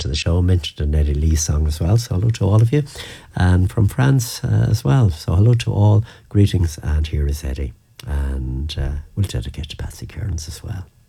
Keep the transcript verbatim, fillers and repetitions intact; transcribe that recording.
to the show. Mentioned an Eddie Lee song as well, so hello to all of you. And from France uh, as well, so hello to all, greetings, and here is Eddie. And uh, we'll dedicate to Patsy Kearns as well.